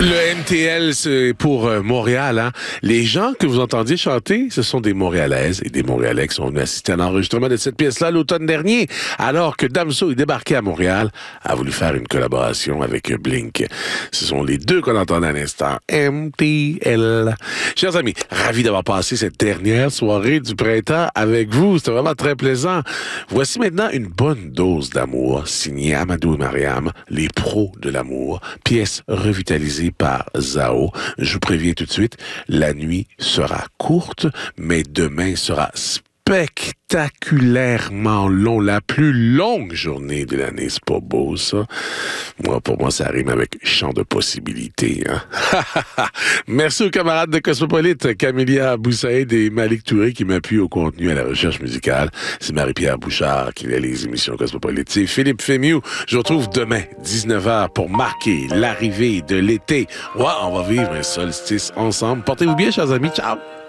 Le MTL, c'est pour Montréal. Hein? Les gens que vous entendiez chanter, ce sont des Montréalaises et des Montréalais qui sont venus assister à l'enregistrement de cette pièce-là l'automne dernier, alors que Damso est débarqué à Montréal, a voulu faire une collaboration avec Blink. Ce sont les deux qu'on entend à l'instant. MTL. Chers amis, ravi d'avoir passé cette dernière soirée du printemps avec vous. C'était vraiment très plaisant. Voici maintenant une bonne dose d'amour, signée Amadou et Mariam, les pros de l'amour, pièce revitalisée par Zao. Je vous préviens tout de suite, la nuit sera courte, mais demain sera spectaculairement long. La plus longue journée de l'année, c'est pas beau, ça? Pour moi, ça rime avec champ de possibilités. Hein? Merci aux camarades de Cosmopolite, Camélia Boussaïd et Malik Touré qui m'appuient au contenu à la recherche musicale. C'est Marie-Pierre Bouchard qui réalise les émissions Cosmopolite. C'est Philippe Fémieux. Je vous retrouve demain, 19h, pour marquer l'arrivée de l'été. Ouais, on va vivre un solstice ensemble. Portez-vous bien, chers amis. Ciao!